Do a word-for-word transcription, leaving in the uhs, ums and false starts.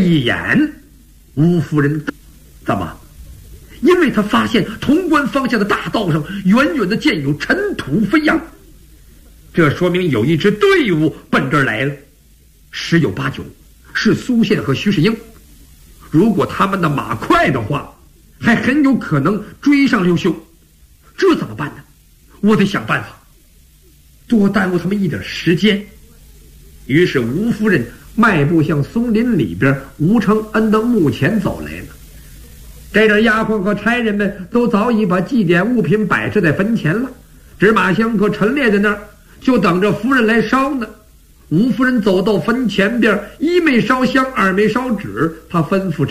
一眼，吴夫人怎么？因为他发现潼关方向的大道上远远的见有尘土飞扬，这说明有一支队伍奔这儿来了，十有八九是苏宪和徐世英。如果他们的马快的话，还很有可能追上刘秀。这怎么办呢？我得想办法，多耽误他们一点时间。于是吴夫人迈步向松林里边吴承恩的墓前走来了。这点丫鬟和差人们都早已把祭典物品摆置在坟前了，纸马香可陈列在那儿，就等着夫人来烧呢。吴夫人走到坟前边，一没烧香，二没烧纸，她吩咐